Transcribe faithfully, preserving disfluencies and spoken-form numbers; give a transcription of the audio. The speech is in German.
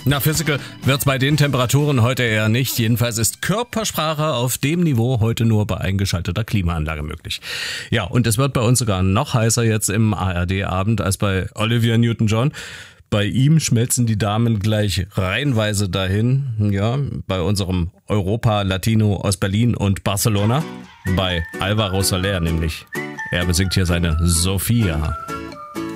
Na, Physical wird's bei den Temperaturen heute eher nicht. Jedenfalls ist Körpersprache auf dem Niveau heute nur bei eingeschalteter Klimaanlage möglich. Ja, und es wird bei uns sogar noch heißer jetzt im A R D-Abend als bei Olivia Newton-John. Bei ihm schmelzen die Damen gleich reihenweise dahin. Ja, bei unserem Europa-Latino aus Berlin und Barcelona. Bei Alvaro Soler nämlich. Er besingt hier seine Sophia.